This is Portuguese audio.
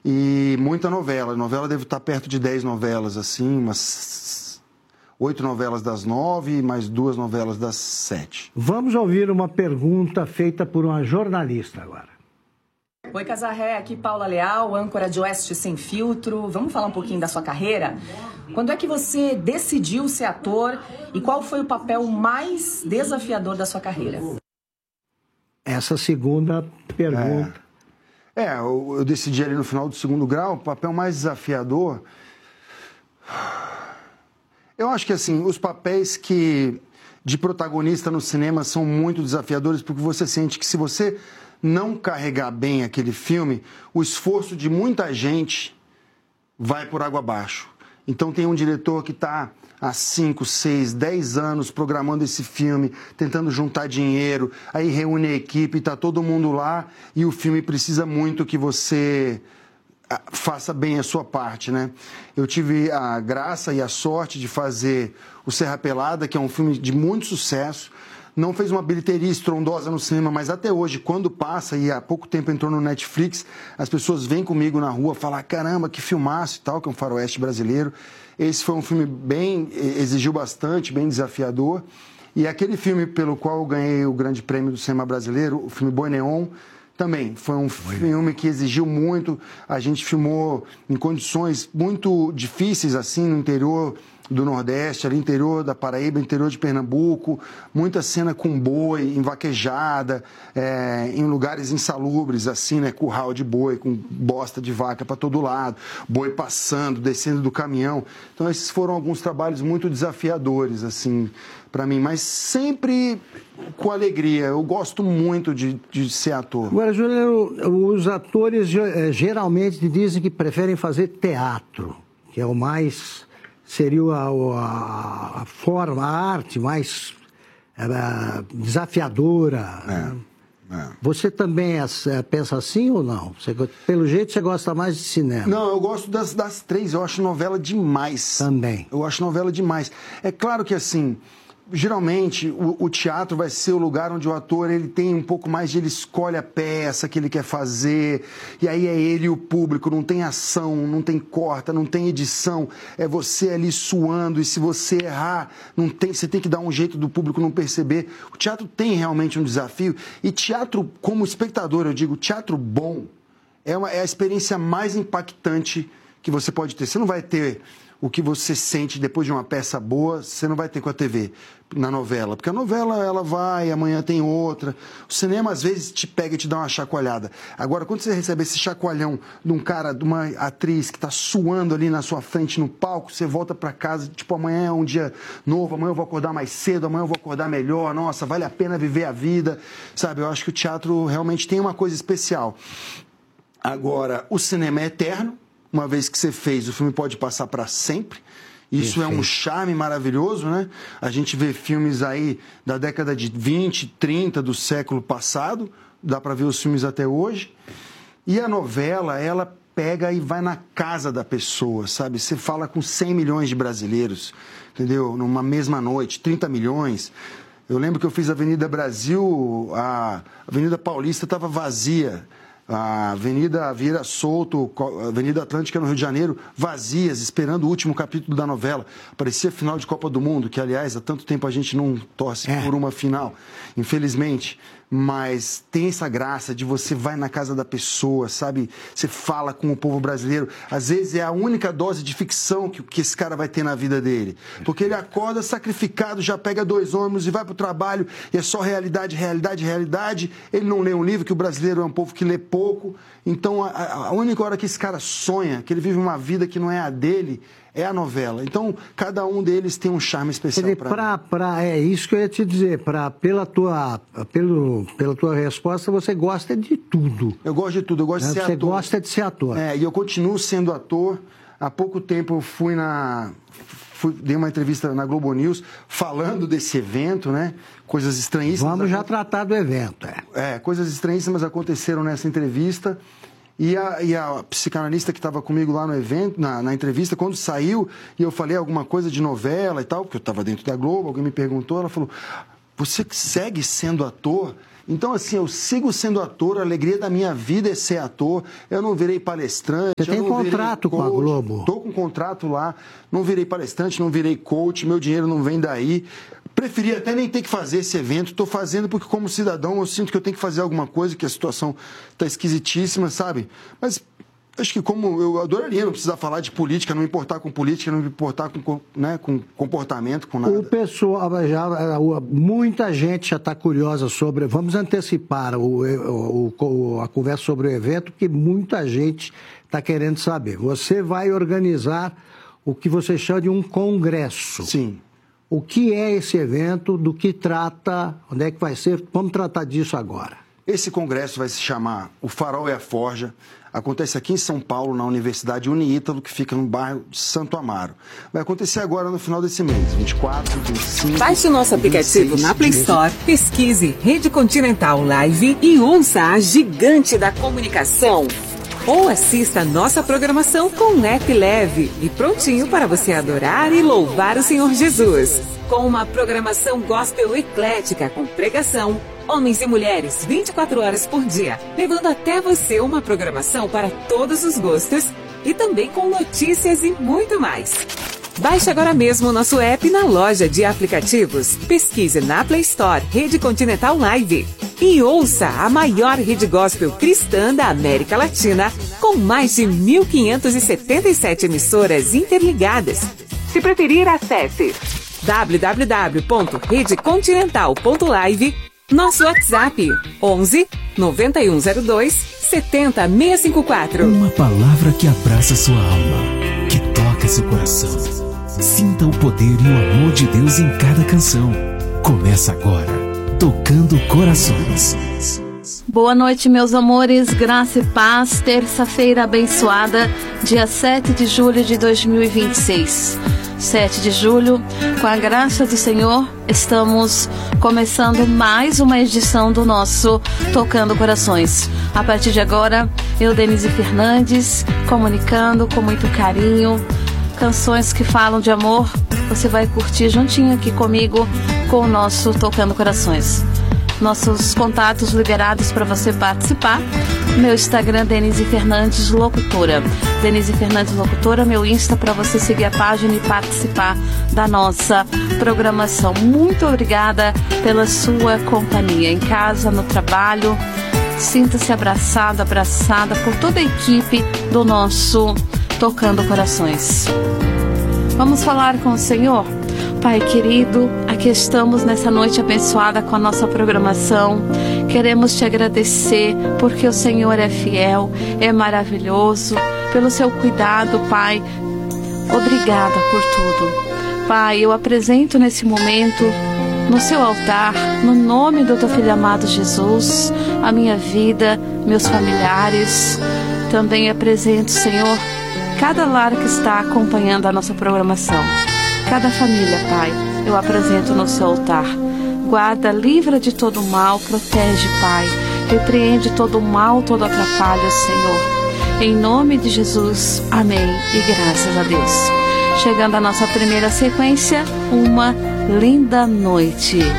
e muita novela. A novela deve estar perto de 10 novelas, assim, umas 8 novelas das 9, mais 2 novelas das 7. Vamos ouvir uma pergunta feita por uma jornalista agora. Oi, Casarré, aqui Paula Leal, âncora de Oeste Sem Filtro. Vamos falar um pouquinho da sua carreira? Quando é que você decidiu ser ator e qual foi o papel mais desafiador da sua carreira? Essa segunda pergunta. Eu decidi ali no final do 2º grau, o papel mais desafiador... Eu acho que, assim, os papéis de protagonista no cinema são muito desafiadores, porque você sente que se você não carregar bem aquele filme, o esforço de muita gente vai por água abaixo. Então tem um diretor que está há 5, 6, 10 anos programando esse filme, tentando juntar dinheiro, aí reúne a equipe, está todo mundo lá e o filme precisa muito que você faça bem a sua parte, né? Eu tive a graça e a sorte de fazer o Serra Pelada, que é um filme de muito sucesso. Não fez uma bilheteria estrondosa no cinema, mas até hoje, quando passa, e há pouco tempo entrou no Netflix, as pessoas vêm comigo na rua falar, caramba, que filmaço e tal, que é um faroeste brasileiro. Esse foi um filme exigiu bastante, bem desafiador. E aquele filme pelo qual eu ganhei o grande prêmio do cinema brasileiro, o filme Boi Neon, também foi um filme que exigiu muito. A gente filmou em condições muito difíceis, assim, no interior do Nordeste, ali interior da Paraíba, interior de Pernambuco, muita cena com boi, em vaquejada, em lugares insalubres, assim, né, curral de boi, com bosta de vaca para todo lado, boi passando, descendo do caminhão. Então, esses foram alguns trabalhos muito desafiadores, assim, para mim, mas sempre com alegria. Eu gosto muito de ser ator. Agora, Juliano, os atores geralmente dizem que preferem fazer teatro, que é o mais... seria a forma, a arte mais desafiadora. Você também pensa assim ou não? Pelo jeito, você gosta mais de cinema. Não, eu gosto das três. Eu acho novela demais. Também. Eu acho novela demais. É claro que, assim... Geralmente, o teatro vai ser o lugar onde o ator ele tem um pouco mais de... Ele escolhe a peça que ele quer fazer, e aí é ele e o público, não tem ação, não tem corta, não tem edição, é você ali suando, e se você errar, você tem que dar um jeito do público não perceber. O teatro tem realmente um desafio, e teatro, como espectador, eu digo, teatro bom é a experiência mais impactante que você pode ter. Você não vai ter... O que você sente depois de uma peça boa, você não vai ter com a TV, na novela. Porque a novela, ela vai, amanhã tem outra. O cinema, às vezes, te pega e te dá uma chacoalhada. Agora, quando você recebe esse chacoalhão de um cara, de uma atriz que está suando ali na sua frente no palco, você volta para casa, tipo, amanhã é um dia novo, amanhã eu vou acordar mais cedo, amanhã eu vou acordar melhor, nossa, vale a pena viver a vida, sabe? Eu acho que o teatro realmente tem uma coisa especial. Agora, o cinema é eterno. Uma vez que você fez, o filme pode passar para sempre. Isso é um charme maravilhoso, né? A gente vê filmes aí da década de 20, 30 do século passado, dá para ver os filmes até hoje. E a novela, ela pega e vai na casa da pessoa, sabe? Você fala com 100 milhões de brasileiros, entendeu? Numa mesma noite, 30 milhões. Eu lembro que eu fiz Avenida Brasil, a Avenida Paulista estava vazia. A Avenida Vieira Solto, a Avenida Atlântica no Rio de Janeiro, vazias, esperando o último capítulo da novela. Parecia final de Copa do Mundo, que, aliás, há tanto tempo a gente não torce por uma final, infelizmente. Mas tem essa graça de você vai na casa da pessoa, sabe? Você fala com o povo brasileiro. Às vezes é a única dose de ficção que esse cara vai ter na vida dele. Porque ele acorda sacrificado, já pega 2 ônibus e vai para o trabalho, e é só realidade, realidade, realidade. Ele não lê um livro, que o brasileiro é um povo que lê pouco. Então, a única hora que esse cara sonha, que ele vive uma vida que não é a dele, é a novela. Então, cada um deles tem um charme especial para mim. É isso que eu ia te dizer. Pela tua resposta, você gosta de tudo. Eu gosto de tudo, eu gosto de ser ator. Você gosta de ser ator. E eu continuo sendo ator. Há pouco tempo eu dei uma entrevista na Globo News falando desse evento, né? Coisas estranhíssimas. Vamos já tratar do evento. Coisas estranhíssimas aconteceram nessa entrevista. E a psicanalista que estava comigo lá no evento, na entrevista, quando saiu, e eu falei alguma coisa de novela e tal, porque eu estava dentro da Globo, alguém me perguntou, ela falou, você segue sendo ator? Então, assim, eu sigo sendo ator, a alegria da minha vida é ser ator. Eu não virei palestrante. Você tem contrato com a Globo? Estou com contrato lá, não virei palestrante, não virei coach, meu dinheiro não vem daí. Preferi até nem ter que fazer esse evento, estou fazendo porque como cidadão eu sinto que eu tenho que fazer alguma coisa, que a situação está esquisitíssima, sabe? Mas acho que como eu adoraria não precisar falar de política, não me importar com política, não me importar com, né, com comportamento, com nada. O pessoal, muita gente já está curiosa sobre... Vamos antecipar a conversa sobre o evento, porque muita gente está querendo saber. Você vai organizar o que você chama de um congresso. Sim. O que é esse evento? Do que trata? Onde é que vai ser? Vamos tratar disso agora. Esse congresso vai se chamar O Farol e a Forja. Acontece aqui em São Paulo, na Universidade Uniítalo, que fica no bairro de Santo Amaro. Vai acontecer agora no final desse mês, 24, 25... Baixe o nosso aplicativo na Play Store, pesquise Rede Continental Live e ouça a gigante da comunicação. Ou assista a nossa programação com um app leve e prontinho para você adorar e louvar o Senhor Jesus. Com uma programação gospel eclética com pregação, homens e mulheres 24 horas por dia, levando até você uma programação para todos os gostos e também com notícias e muito mais. Baixe agora mesmo o nosso app na loja de aplicativos. Pesquise na Play Store Rede Continental Live e ouça a maior rede gospel cristã da América Latina, com mais de 1.577 emissoras interligadas. Se preferir, acesse www.redecontinental.live, nosso WhatsApp 11 9102 70654. Uma palavra que abraça sua alma, que toca seu coração. Sinta o poder e o amor de Deus em cada canção. Começa agora, Tocando Corações. Boa noite, meus amores, graça e paz. Terça-feira abençoada, dia 7 de julho de 2026. 7 de julho, com a graça do Senhor, estamos começando mais uma edição do nosso Tocando Corações. A partir de agora, eu, Denise Fernandes, comunicando com muito carinho, canções que falam de amor. Você vai curtir juntinho aqui comigo com o nosso Tocando Corações. Nossos contatos liberados para você participar. Meu Instagram, Denise Fernandes Locutora. Denise Fernandes Locutora, meu Insta, para você seguir a página e participar da nossa programação. Muito obrigada pela sua companhia, em casa, no trabalho. Sinta-se abraçado, abraçada por toda a equipe do nosso Tocando Corações. Vamos falar com o Senhor? Pai querido, aqui estamos nessa noite abençoada com a nossa programação. Queremos te agradecer porque o Senhor é fiel, é maravilhoso, pelo seu cuidado, Pai. Obrigada por tudo. Pai, eu apresento nesse momento, no seu altar, no nome do teu filho amado Jesus, a minha vida, meus familiares. Também apresento, Senhor, cada lar que está acompanhando a nossa programação. Cada família, Pai, eu apresento no seu altar. Guarda, livra de todo mal, protege, Pai. Repreende todo mal, todo atrapalho, Senhor. Em nome de Jesus, amém e graças a Deus. Chegando à nossa primeira sequência, uma linda noite.